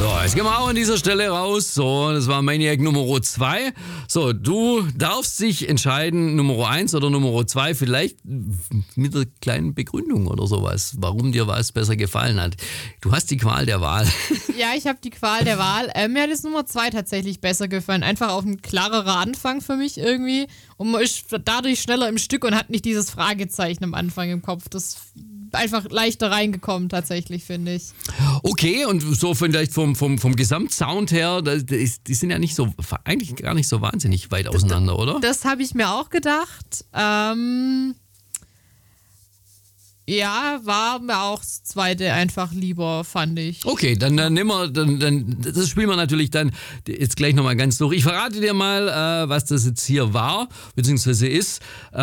So, jetzt gehen wir auch an dieser Stelle raus. So, das war Maniac Nummer 2. So, du darfst dich entscheiden, Nummer 1 oder Nummer 2, vielleicht mit einer kleinen Begründung oder sowas, warum dir was besser gefallen hat. Du hast die Qual der Wahl. Ja, ich habe die Qual der Wahl. Mir hat das Nummer 2 tatsächlich besser gefallen. Einfach auf ein klarerer Anfang für mich irgendwie. Und man ist dadurch schneller im Stück und hat nicht dieses Fragezeichen am Anfang im Kopf. Das ist einfach leichter reingekommen tatsächlich, finde ich. Okay, und so vielleicht vom Gesamtsound her, die sind ja nicht so, eigentlich gar nicht so wahnsinnig weit auseinander, oder? Das habe ich mir auch gedacht. Ja, war mir auch das zweite einfach lieber, fand ich. Okay, dann nehmen wir, das spielen wir natürlich dann jetzt gleich nochmal ganz durch. Ich verrate dir mal, was das jetzt hier war, beziehungsweise ist.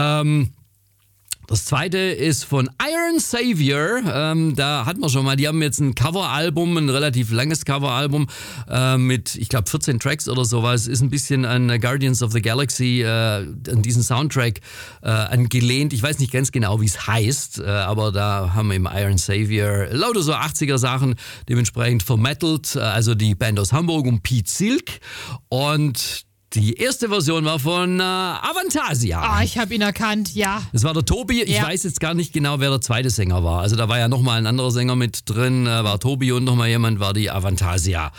Das zweite ist von Iron Savior. Da hatten wir schon mal, die haben jetzt ein Coveralbum, ein relativ langes Coveralbum mit, ich glaube, 14 Tracks oder sowas. Ist ein bisschen an Guardians of the Galaxy, an diesen Soundtrack angelehnt. Ich weiß nicht ganz genau, wie es heißt, aber da haben wir im Iron Savior lauter so 80er Sachen dementsprechend vermettelt. Also die Band aus Hamburg und Pete Silk. Und die erste Version war von Avantasia. Ah, ich habe ihn erkannt, ja. Das war der Tobi. Ich weiß jetzt gar nicht genau, wer der zweite Sänger war. Also da war ja nochmal ein anderer Sänger mit drin, war Tobi und nochmal jemand, war die Avantasia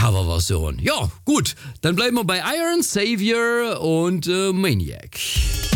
Coverversion. Ja, gut. Dann bleiben wir bei Iron Savior und Maniac.